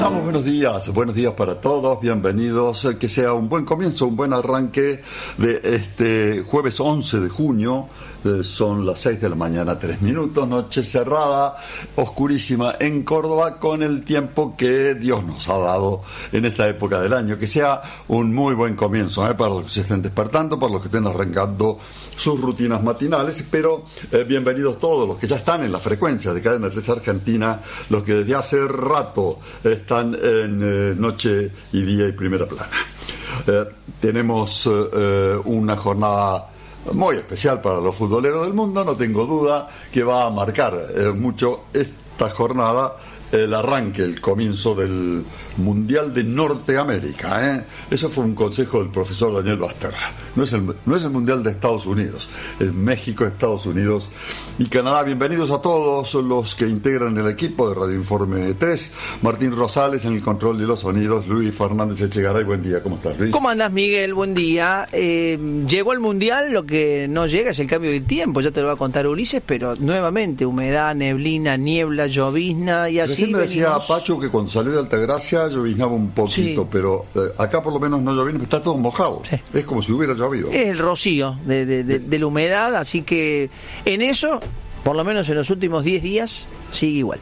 Estamos, buenos días para todos, bienvenidos, que sea un buen comienzo, un buen arranque de este jueves 11 de junio, son las 6 de la mañana, 3 minutos, noche cerrada, oscurísima en Córdoba, con el tiempo que Dios nos ha dado en esta época del año, que sea un muy buen comienzo, para los que se estén despertando, para los que estén arrancando sus rutinas matinales, pero bienvenidos todos los que ya están en la frecuencia de Cadena 3 Argentina, los que desde hace rato están en Noche y Día y Primera Plana. Tenemos una jornada muy especial para los futboleros del mundo, no tengo duda que va a marcar mucho esta jornada el arranque, el comienzo del Mundial de Norteamérica. Eso fue un consejo del profesor Daniel Basterra. No es el Mundial de Estados Unidos, es México, Estados Unidos y Canadá. Bienvenidos a todos los que integran el equipo de Radio Informe 3. Martín Rosales en el control de los sonidos, Luis Fernández Echegaray. Buen día, ¿cómo estás, Luis? ¿Cómo andás, Miguel? Buen día. Llegó el Mundial, lo que no llega es el cambio de tiempo, ya te lo va a contar Ulises, pero nuevamente humedad, neblina, niebla, llovizna y así. Recién me decía Pacho que cuando salió de Altagracia lloviznaba un poquito, sí, pero acá por lo menos no llovizna, está todo mojado. Sí. Es como si hubiera llovido. Es el rocío de la humedad, así que en eso, por lo menos en los últimos 10 días, sigue igual.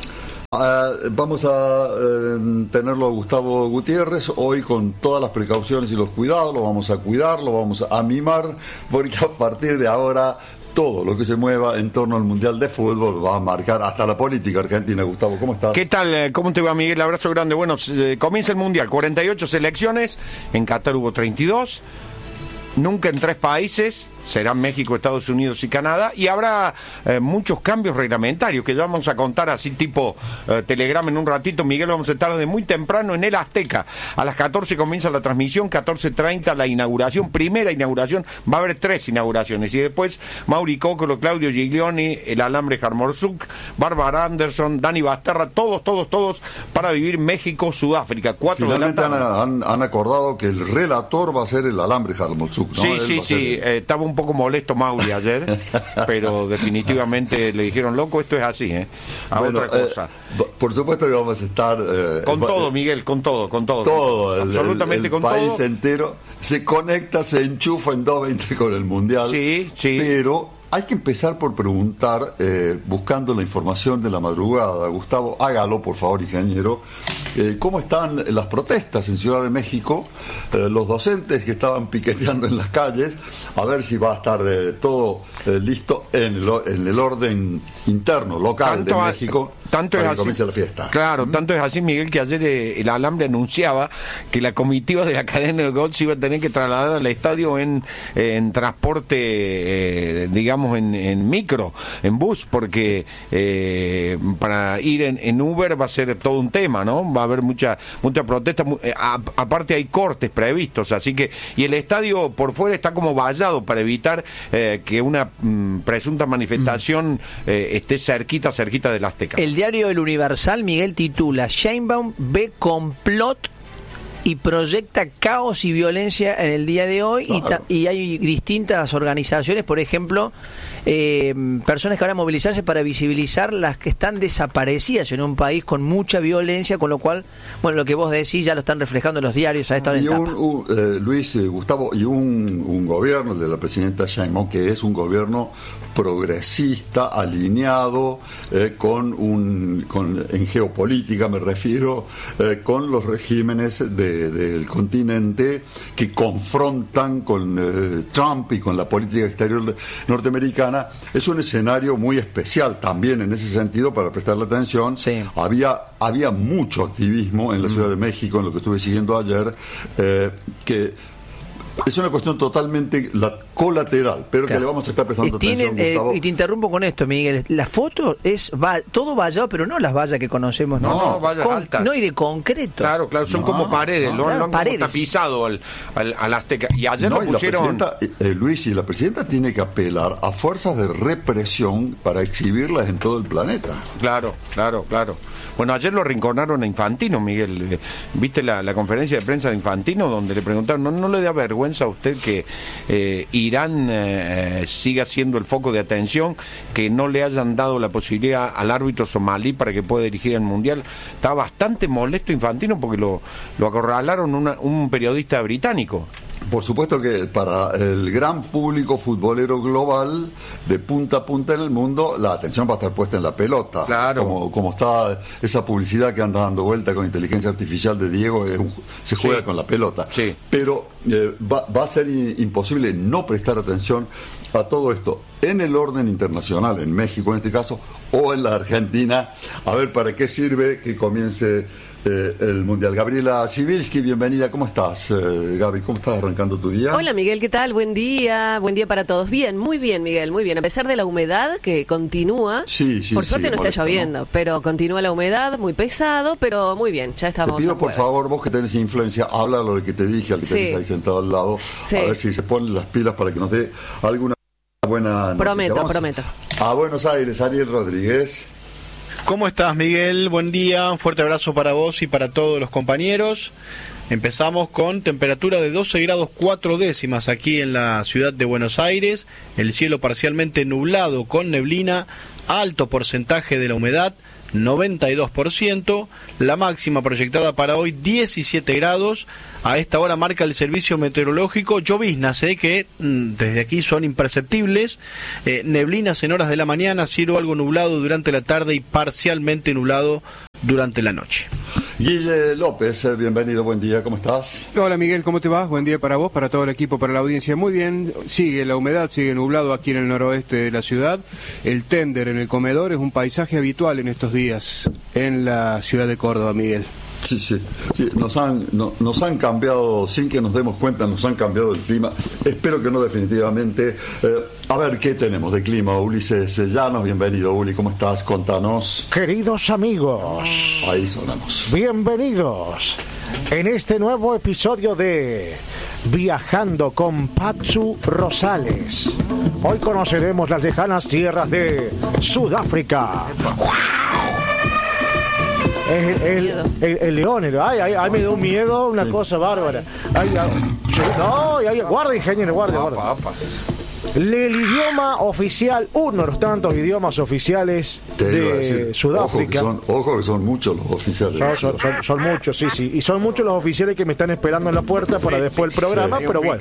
Vamos a tenerlo a Gustavo Gutiérrez hoy con todas las precauciones y los cuidados. Lo vamos a cuidar, lo vamos a mimar, porque a partir de ahora todo lo que se mueva en torno al Mundial de Fútbol va a marcar hasta la política argentina. Gustavo, ¿cómo estás? ¿Qué tal? ¿Cómo te va, Miguel? Abrazo grande. Bueno, comienza el Mundial, 48 selecciones, en Qatar hubo 32, nunca en 3 países, serán México, Estados Unidos y Canadá, y habrá muchos cambios reglamentarios que ya vamos a contar así tipo Telegram en un ratito. Miguel, vamos a estar desde muy temprano en el Azteca. A las 14 comienza la transmisión, 14:30 la inauguración, primera inauguración, va a haber 3 inauguraciones, y después Mauri Cócolo, Claudio Giglioni, el Alambre Jarmorzuk, Bárbara Anderson, Dani Basterra, todos para vivir México, Sudáfrica, 4 de la tarde. Han acordado que el relator va a ser el Alambre Jarmorzuk, ¿no? Sí, estaba un poco molesto Mauri ayer, pero definitivamente le dijeron, loco, esto es así, bueno, otra cosa. Por supuesto que vamos a estar con todo, Miguel, con todo. Todo, absolutamente el país entero se conecta, se enchufa en 2:20 con el Mundial. Sí. Pero hay que empezar por preguntar, buscando la información de la madrugada. Gustavo, hágalo, por favor, ingeniero. ¿Cómo están las protestas en Ciudad de México? Los docentes que estaban piqueteando en las calles, a ver si va a estar todo listo en el orden interno, local de México. Tanto es así, la fiesta. Claro, tanto es así, Miguel, que ayer el Alambre anunciaba que la comitiva de la cadena de GOT se iba a tener que trasladar al estadio en transporte, digamos, en micro, en bus, porque para ir en Uber va a ser todo un tema, ¿no? Va a haber mucha protesta, aparte hay cortes previstos, así que, y el estadio por fuera está como vallado para evitar que una presunta manifestación esté cerquita del Azteca. El diario El Universal, Miguel, titula: Sheinbaum ve complot y proyecta caos y violencia en el día de hoy. Claro. Y hay distintas organizaciones, por ejemplo, personas que van a movilizarse para visibilizar las que están desaparecidas en un país con mucha violencia, con lo cual, bueno, lo que vos decís ya lo están reflejando los diarios a esta hora. Luis, Gustavo, y un gobierno de la presidenta Sheinbaum que es un gobierno progresista, alineado en geopolítica, me refiero, con los regímenes del continente que confrontan con Trump y con la política exterior norteamericana. Es un escenario muy especial también en ese sentido para prestarle atención. Sí. Había mucho activismo en la Ciudad de México, en lo que estuve siguiendo ayer, que es una cuestión totalmente colateral, pero claro, que le vamos a estar prestando atención, Gustavo. Y te interrumpo con esto, Miguel. La foto es todo vallado, pero no las vallas que conocemos. No, vallas altas. No, y de concreto. Claro, son como paredes. Lo han como tapizado al Azteca. Y ayer lo pusieron... Luis, y la presidenta tiene que apelar a fuerzas de represión para exhibirlas en todo el planeta. Claro. Bueno, ayer lo arrinconaron a Infantino, Miguel. ¿Viste la conferencia de prensa de Infantino donde le preguntaron, ¿no le da vergüenza a usted que Irán siga siendo el foco de atención, que no le hayan dado la posibilidad al árbitro somalí para que pueda dirigir el Mundial. Estaba bastante molesto Infantino porque lo acorralaron un periodista británico. Por supuesto que para el gran público futbolero global, de punta a punta en el mundo, la atención va a estar puesta en la pelota. Claro. Como está esa publicidad que anda dando vuelta con inteligencia artificial de Diego, se juega con la pelota. Sí. Pero va a ser imposible no prestar atención a todo esto en el orden internacional, en México en este caso, o en la Argentina, a ver para qué sirve que comience el Mundial. Gabriela Sibilski, bienvenida. ¿Cómo estás, Gaby? ¿Cómo estás arrancando tu día? Hola, Miguel, ¿qué tal? Buen día para todos. Bien, muy bien, Miguel, muy bien. A pesar de la humedad que continúa, por suerte no está lloviendo, ¿no? Pero continúa la humedad, muy pesado, pero muy bien, ya estamos. Te pido, por favor, vos que tenés influencia, habla lo que te dije, al que tenés ahí sentado al lado, a ver si se ponen las pilas para que nos dé alguna buena noticia. Prometo. A Buenos Aires, Ariel Rodríguez. ¿Cómo estás, Miguel? Buen día, un fuerte abrazo para vos y para todos los compañeros. Empezamos con temperatura de 12 grados 4 décimas aquí en la ciudad de Buenos Aires, el cielo parcialmente nublado con neblina, alto porcentaje de la humedad, 92%, la máxima proyectada para hoy 17 grados, a esta hora marca el servicio meteorológico lloviznas, que desde aquí son imperceptibles, neblinas en horas de la mañana, cielo algo nublado durante la tarde y parcialmente nublado durante la noche. Guille López, bienvenido, buen día, ¿cómo estás? Hola Miguel, ¿cómo te va? Buen día para vos, para todo el equipo, para la audiencia. Muy bien, sigue la humedad, sigue nublado aquí en el noroeste de la ciudad. El tender en el comedor es un paisaje habitual en estos días en la ciudad de Córdoba, Miguel. Sí, nos han cambiado, sin que nos demos cuenta, nos han cambiado el clima. Espero que no definitivamente. A ver, ¿qué tenemos de clima? Ulises Llanos, bienvenido, Uli, ¿cómo estás? Contanos. Queridos amigos, ahí sonamos. Bienvenidos en este nuevo episodio de Viajando con Patsu Rosales. Hoy conoceremos las lejanas tierras de Sudáfrica. El león, ay, me dio un miedo, una cosa bárbara. Guarda, ingeniero, guarda. El idioma oficial, uno de los tantos idiomas oficiales de Sudáfrica. Ojo que son muchos los oficiales. Son muchos, sí. Y son muchos los oficiales que me están esperando en la puerta para después el programa, pero bueno.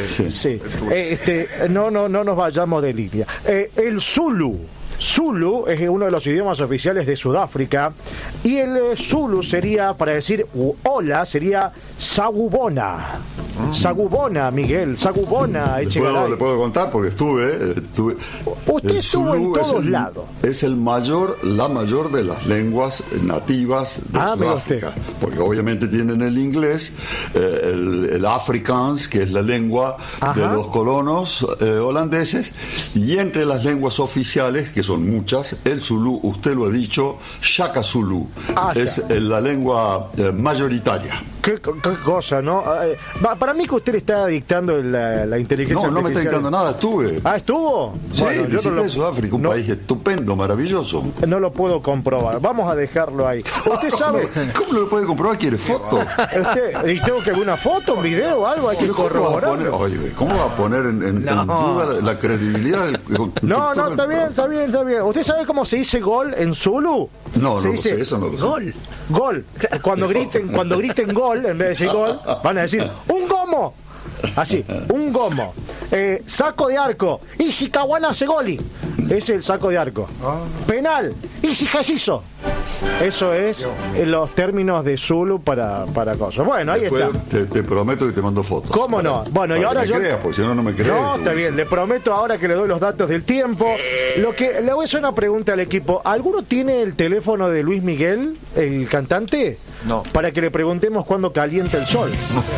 No nos vayamos de línea. El Zulu es uno de los idiomas oficiales de Sudáfrica y el Zulu sería, para decir hola, sería Sagubona. Sagubona, Miguel, Sagubona. Le puedo contar porque estuve. Usted estuvo en todos lados. Es la mayor de las lenguas nativas de Sudáfrica. Porque obviamente tienen el inglés, el Afrikaans, que es la lengua de los colonos holandeses, y entre las lenguas oficiales, que son muchas, el Zulu, usted lo ha dicho, Shaka Zulu, es la lengua mayoritaria. ¿Qué cosa, no? Para mí que usted le está dictando la inteligencia artificial. No me está dictando nada, estuve. ¿Estuvo? Sí, bueno, visité Sudáfrica, un país estupendo, maravilloso. No lo puedo comprobar, vamos a dejarlo ahí. ¿Usted sabe? ¿Cómo lo puede comprobar? ¿Quiere foto? ¿Y tengo que ver una foto, un video, algo? Hay que corroborar. ¿Cómo va a poner en duda la credibilidad del No, está bien. ¿Usted sabe cómo se dice gol en Zulu? No lo sé, eso no lo sé. Gol. Cuando griten gol, en vez de decir gol, van a decir un gomo. Así, un gomo. Saco de arco. Ishikawana Segoli. Es el saco de arco. Penal. Ishihesiso. Eso es los términos de Zulu para cosas. Bueno, ahí después está. Te prometo que te mando fotos. ¿Cómo no? Bueno, y ahora yo. Creas, porque si no, no me crees. No, está bien. Le prometo ahora que le doy los datos del tiempo. Le voy a hacer una pregunta al equipo. ¿Alguno tiene el teléfono de Luis Miguel, el cantante? No. Para que le preguntemos cuándo calienta el sol.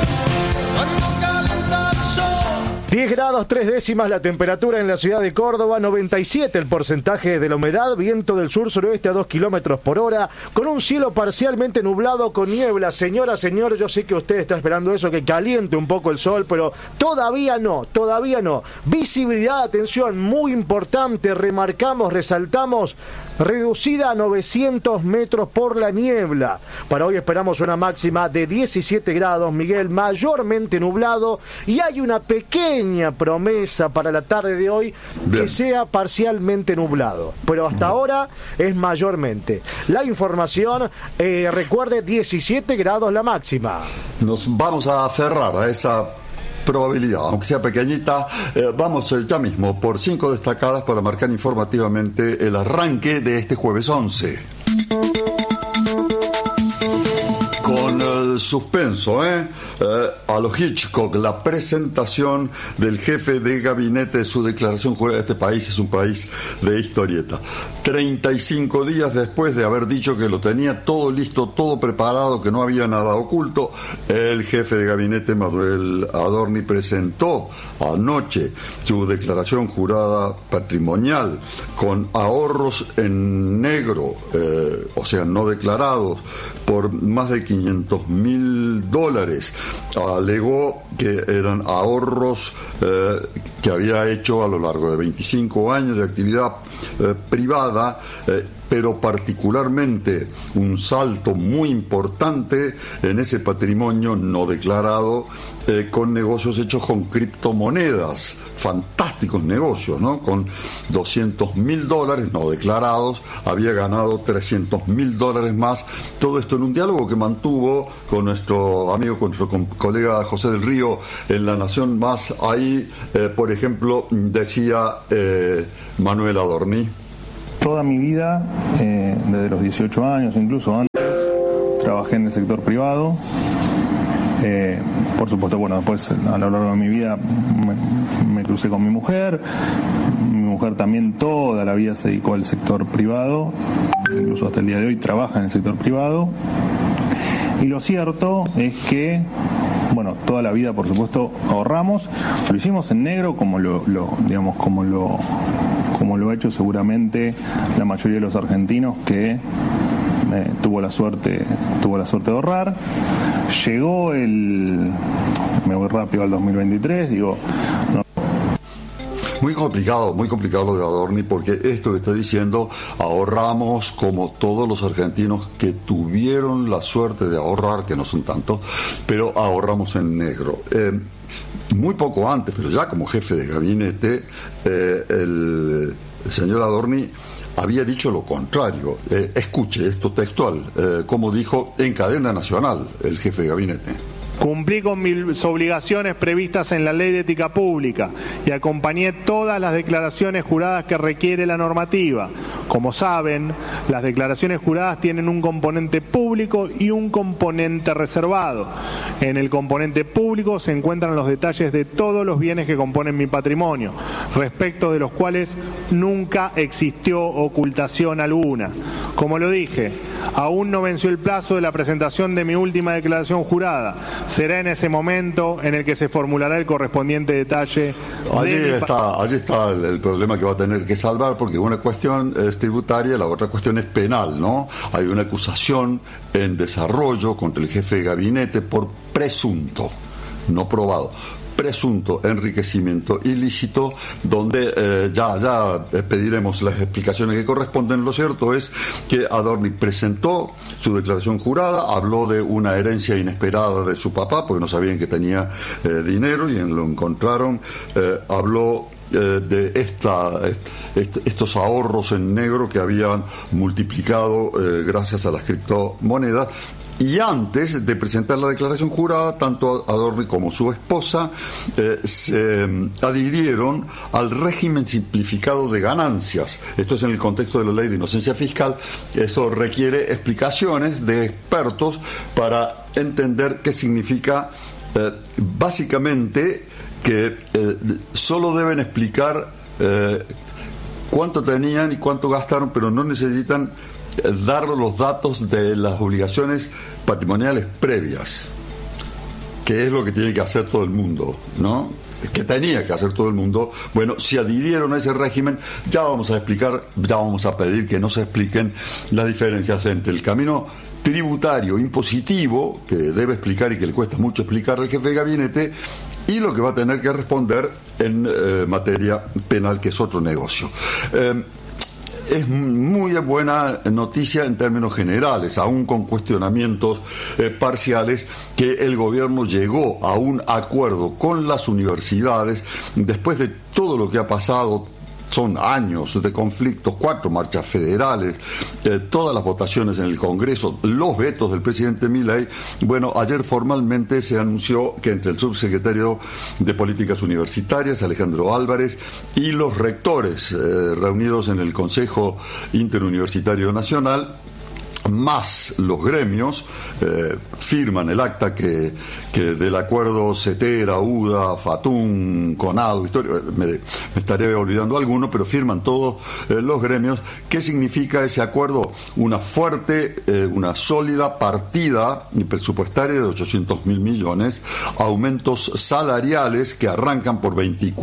10 grados 3 décimas la temperatura en la ciudad de Córdoba, 97 el porcentaje de la humedad, viento del sur-suroeste a 2 kilómetros por hora, con un cielo parcialmente nublado con niebla. Señora, señor, yo sé que usted está esperando eso, que caliente un poco el sol, pero todavía no. Visibilidad, atención, muy importante, remarcamos, resaltamos, reducida a 900 metros por la niebla. Para hoy esperamos una máxima de 17 grados, Miguel, mayormente nublado, y hay una pequeña promesa para la tarde de hoy que sea parcialmente nublado, pero hasta ahora es mayormente. La información, recuerde, 17 grados la máxima. Nos vamos a aferrar a esa probabilidad, aunque sea pequeñita. Vamos ya mismo por 5 destacadas para marcar informativamente el arranque de este jueves 11. Con suspenso, a lo Hitchcock, la presentación del jefe de gabinete de su declaración jurada. Este país es un país de historieta. 35 días después de haber dicho que lo tenía todo listo, todo preparado, que no había nada oculto, el jefe de gabinete, Manuel Adorni, presentó anoche su declaración jurada patrimonial con ahorros en negro, o sea, no declarados, por más de $500,000. Alegó que eran ahorros que había hecho a lo largo de 25 años de actividad privada, pero particularmente un salto muy importante en ese patrimonio no declarado, con negocios hechos con criptomonedas, fantásticos negocios, ¿no? Con $200,000 no declarados, había ganado $300,000 más. Todo esto en un diálogo que mantuvo con nuestro amigo, con nuestro colega José del Río en La Nación Más. Ahí, por ejemplo, decía Manuel Adorni: toda mi vida, desde los 18 años, incluso antes, trabajé en el sector privado. Por supuesto, bueno, después a lo largo de mi vida me crucé con mi mujer. Mi mujer también toda la vida se dedicó al sector privado, incluso hasta el día de hoy trabaja en el sector privado. Y lo cierto es que, bueno, toda la vida, por supuesto, ahorramos. Lo hicimos en negro, como lo ha hecho seguramente la mayoría de los argentinos que tuvo la suerte de ahorrar. Llegó me voy rápido al 2023, digo, no. Muy complicado lo de Adorni, porque esto que está diciendo, ahorramos como todos los argentinos que tuvieron la suerte de ahorrar, que no son tantos, pero ahorramos en negro. Muy poco antes, pero ya como jefe de gabinete, el señor Adorni había dicho lo contrario. Escuche esto textual, como dijo en cadena nacional el jefe de gabinete. Cumplí con mis obligaciones previstas en la Ley de Ética Pública y acompañé todas las declaraciones juradas que requiere la normativa. Como saben, las declaraciones juradas tienen un componente público y un componente reservado. En el componente público se encuentran los detalles de todos los bienes que componen mi patrimonio, respecto de los cuales nunca existió ocultación alguna. Como lo dije, aún no venció el plazo de la presentación de mi última declaración jurada. Será en ese momento en el que se formulará el correspondiente detalle. Allí está el problema que va a tener que salvar, porque una cuestión es tributaria, la otra cuestión es penal, ¿no? Hay una acusación en desarrollo contra el jefe de gabinete por presunto, no probado, presunto enriquecimiento ilícito, donde ya pediremos las explicaciones que corresponden. Lo cierto es que Adorni presentó su declaración jurada, habló de una herencia inesperada de su papá, porque no sabían que tenía dinero y lo encontraron, habló de estos ahorros en negro que habían multiplicado gracias a las criptomonedas. Y antes de presentar la declaración jurada, tanto Adorni como su esposa se adhirieron al régimen simplificado de ganancias. Esto es en el contexto de la Ley de Inocencia Fiscal. Eso requiere explicaciones de expertos para entender qué significa. Básicamente que solo deben explicar cuánto tenían y cuánto gastaron, pero no necesitan dar los datos de las obligaciones patrimoniales previas, que es lo que tiene que hacer todo el mundo, ¿no? Que tenía que hacer todo el mundo. Bueno, si adhirieron a ese régimen, ya vamos a pedir que no se expliquen las diferencias entre el camino tributario, impositivo, que debe explicar y que le cuesta mucho explicar al jefe de gabinete, y lo que va a tener que responder en materia penal, que es otro negocio. es muy buena noticia en términos generales, aún con cuestionamientos parciales, que el gobierno llegó a un acuerdo con las universidades después de todo lo que ha pasado. Son años de conflictos, 4 marchas federales, todas las votaciones en el Congreso, los vetos del presidente Milei. Bueno, ayer formalmente se anunció que entre el subsecretario de Políticas Universitarias, Alejandro Álvarez, y los rectores reunidos en el Consejo Interuniversitario Nacional, más los gremios, firman el acta que del acuerdo CETERA, UDA, FATUN, CONADO, me estaré olvidando alguno, pero firman todos los gremios. ¿Qué significa ese acuerdo? Una fuerte, una sólida partida presupuestaria de 800.000 millones, aumentos salariales que arrancan por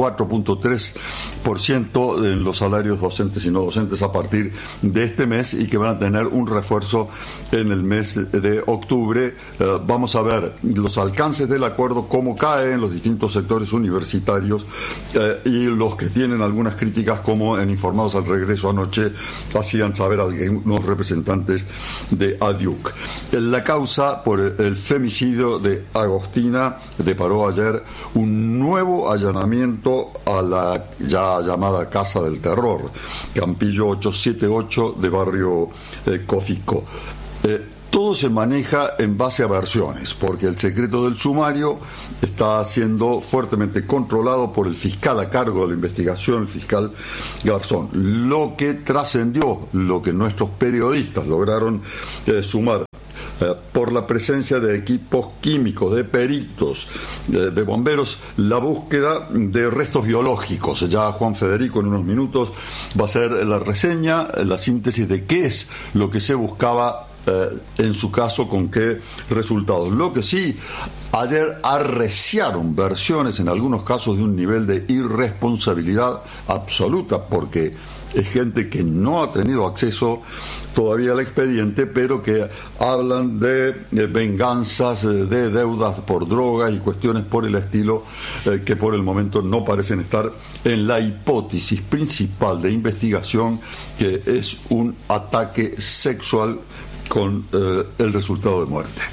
24.3% en los salarios docentes y no docentes a partir de este mes, y que van a tener un refuerzo en el mes de octubre. Vamos a ver los alcances del acuerdo, cómo caen los distintos sectores universitarios, y los que tienen algunas críticas, como en Informados al Regreso anoche hacían saber algunos representantes de ADIUC. La causa por el femicidio de Agostina deparó ayer un nuevo allanamiento a la ya llamada Casa del Terror, Campillo 878 de barrio Cofico. Todo se maneja en base a versiones, porque el secreto del sumario está siendo fuertemente controlado por el fiscal a cargo de la investigación, el fiscal Garzón. Lo que trascendió, lo que nuestros periodistas lograron sumar, por la presencia de equipos químicos, de peritos, de bomberos, la búsqueda de restos biológicos. Ya Juan Federico en unos minutos va a hacer la reseña, la síntesis de qué es lo que se buscaba en su caso, con qué resultados. Lo que sí, ayer arreciaron versiones en algunos casos de un nivel de irresponsabilidad absoluta, porque es gente que no ha tenido acceso todavía al expediente, pero que hablan de venganzas, de deudas por drogas y cuestiones por el estilo, que por el momento no parecen estar en la hipótesis principal de investigación, que es un ataque sexual con el resultado de muerte.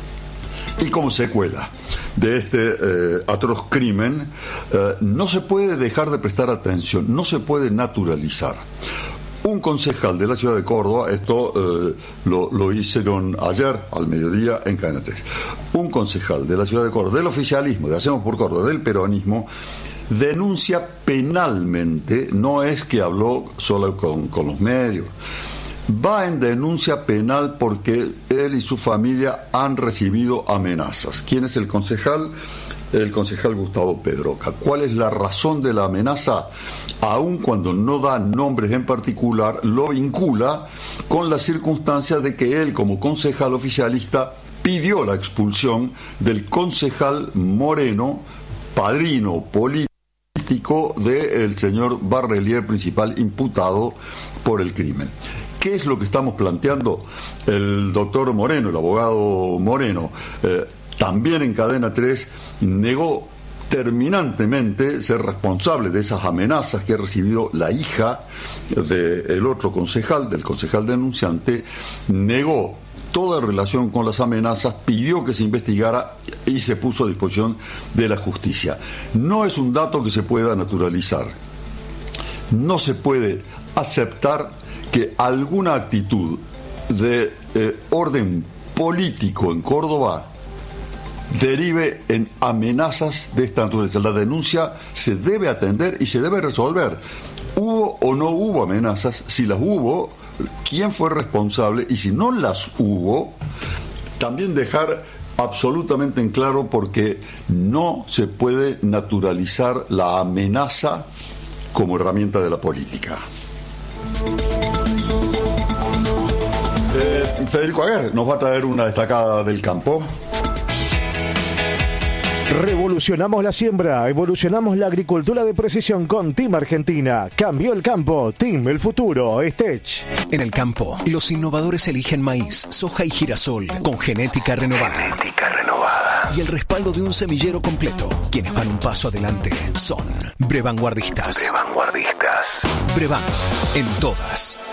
Y como secuela de este atroz crimen, no se puede dejar de prestar atención, no se puede naturalizar. Un concejal de la ciudad de Córdoba, esto lo hicieron ayer al mediodía en Cadena 3, un concejal de la ciudad de Córdoba, del oficialismo, de Hacemos por Córdoba, del peronismo, denuncia penalmente, no es que habló solo con los medios, va en denuncia penal porque él y su familia han recibido amenazas. ¿Quién es el concejal? El concejal Gustavo Pedroca. ¿Cuál es la razón de la amenaza? Aun cuando no da nombres en particular, lo vincula con la circunstancia de que él, como concejal oficialista, pidió la expulsión del concejal Moreno, padrino político del señor Barrelier, principal imputado por el crimen. ¿Qué es lo que estamos planteando? El doctor Moreno, el abogado Moreno, también en Cadena 3, negó terminantemente ser responsable de esas amenazas que ha recibido la hija del otro concejal, del concejal denunciante, negó toda relación con las amenazas, pidió que se investigara y se puso a disposición de la justicia. No es un dato que se pueda naturalizar. No se puede aceptar que alguna actitud de orden político en Córdoba derive en amenazas de esta naturaleza. La denuncia se debe atender y se debe resolver. ¿Hubo o no hubo amenazas? Si las hubo, ¿quién fue responsable? Y si no las hubo, también dejar absolutamente en claro, porque no se puede naturalizar la amenaza como herramienta de la política. Federico Aguer nos va a traer una destacada del campo. Revolucionamos la siembra, evolucionamos la agricultura de precisión con Team Argentina. Cambió el campo, Team el futuro, Stech. En el campo, los innovadores eligen maíz, soja y girasol con genética renovada. Y el respaldo de un semillero completo. Quienes van un paso adelante son Brevanguardistas. Brevan, en todas.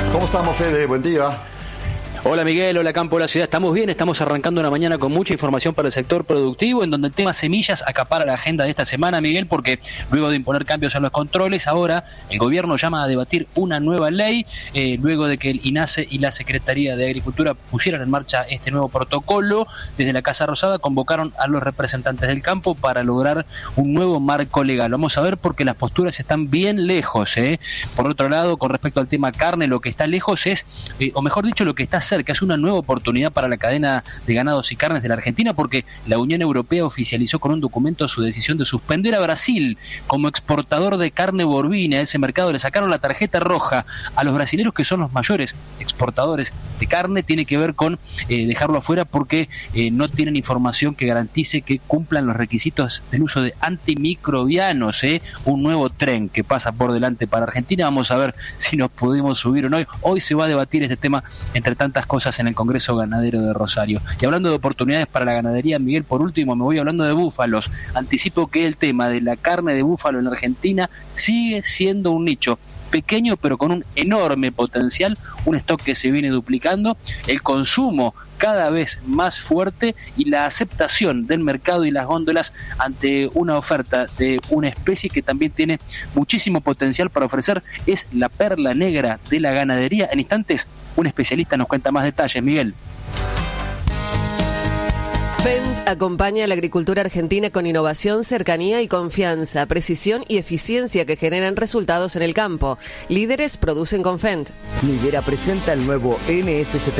¿Cómo estamos, Fede? Buen día. Hola Miguel, hola Campo de la Ciudad, estamos bien, estamos arrancando una mañana con mucha información para el sector productivo, en donde el tema semillas acapara la agenda de esta semana, Miguel, porque luego de imponer cambios en los controles, ahora el gobierno llama a debatir una nueva ley, luego de que el INASE y la Secretaría de Agricultura pusieran en marcha este nuevo protocolo. Desde la Casa Rosada convocaron a los representantes del campo para lograr un nuevo marco legal. Vamos a ver porque las posturas están bien lejos. Por otro lado, con respecto al tema carne, lo que está lejos es, o mejor dicho, lo que está cerca, es una nueva oportunidad para la cadena de ganados y carnes de la Argentina, porque la Unión Europea oficializó con un documento su decisión de suspender a Brasil como exportador de carne bovina. A ese mercado le sacaron la tarjeta roja a los brasileños, que son los mayores exportadores de carne. Tiene que ver con dejarlo afuera porque no tienen información que garantice que cumplan los requisitos del uso de antimicrobianos. Un nuevo tren que pasa por delante para Argentina. Vamos a ver si nos pudimos subir o no. Hoy se va a debatir este tema entre tantas cosas en el Congreso Ganadero de Rosario. Y hablando de oportunidades para la ganadería, Miguel, por último me voy hablando de búfalos. Anticipo que el tema de la carne de búfalo en la Argentina sigue siendo un nicho pequeño pero con un enorme potencial, un stock que se viene duplicando, el consumo cada vez más fuerte y la aceptación del mercado y las góndolas ante una oferta de una especie que también tiene muchísimo potencial para ofrecer. Es la perla negra de la ganadería. En instantes un especialista nos cuenta más detalles, Miguel. Fendt acompaña a la agricultura argentina con innovación, cercanía y confianza, precisión y eficiencia que generan resultados en el campo. Líderes producen con Fendt. Niguera presenta el nuevo NS70